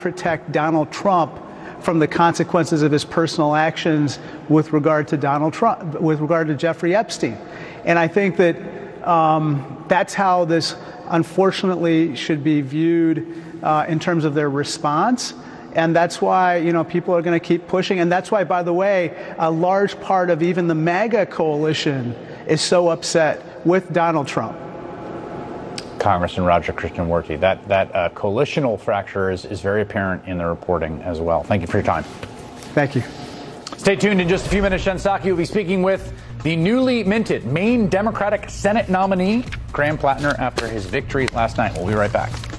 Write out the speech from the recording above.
protect Donald Trump from the consequences of his personal actions with regard to Donald Trump, with regard to Jeffrey Epstein. And I think that that's how this, unfortunately, should be viewed in terms of their response. And that's why, people are going to keep pushing. And that's why, by the way, a large part of even the MAGA coalition is so upset with Donald Trump. Congressman Raja Krishnamoorthi, that coalitional fracture is very apparent in the reporting as well. Thank you for your time. Thank you. Stay tuned. In just a few minutes, Jen Psaki will be speaking with the newly minted Maine Democratic Senate nominee, Graham Plattner, after his victory last night. We'll be right back.